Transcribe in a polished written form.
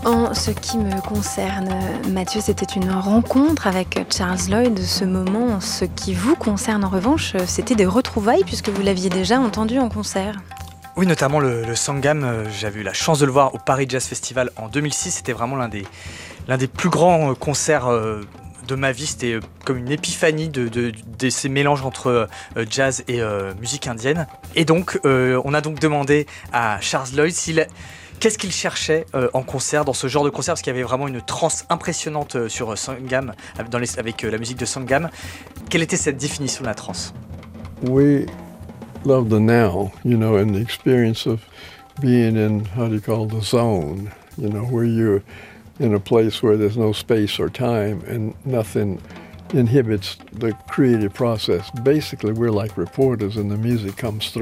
En ce qui me concerne, Mathieu, c'était une rencontre avec Charles Lloyd. Ce moment, en ce qui vous concerne en revanche, c'était des retrouvailles puisque vous l'aviez déjà entendu en concert. Oui, notamment le Sangam, j'avais eu la chance de le voir au Paris Jazz Festival en 2006. C'était vraiment l'un des plus grands concerts de ma vie. C'était comme une épiphanie de ces mélanges entre jazz et musique indienne. Et donc, on a donc demandé à Charles Lloyd qu'est-ce qu'il cherchait en concert, dans ce genre de concert, parce qu'il y avait vraiment une transe impressionnante sur Sangam, avec la musique de Sangam. Quelle était cette définition de la transe? We love the now, and the experience of being in, the zone, where you're in a place where there's no space or time and nothing inhibits the creative process. Basically, we're like reporters and the music comes through.